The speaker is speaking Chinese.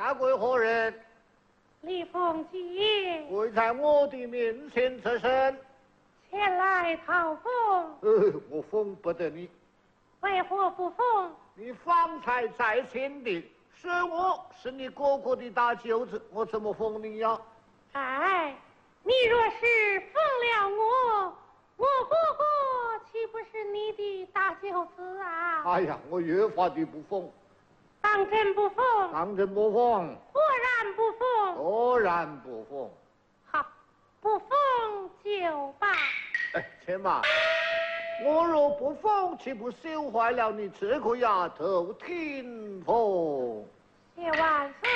下跪何人？ 李凤姐， 跪在我的面前此身。 前来讨封。 我封不得你。 为何不封？ 你方才在前的说我是你哥哥的大舅子，我怎么封你呀？ 哎，你若是封了我哥哥岂不是你的大舅子啊？ 哎呀，我越发的不封。 当真不封？ 当真不封。 果然不封。 果然不封。 好，不封就罢。 且慢，我若不封，岂不羞坏了你这个丫头？听封。 谢万岁。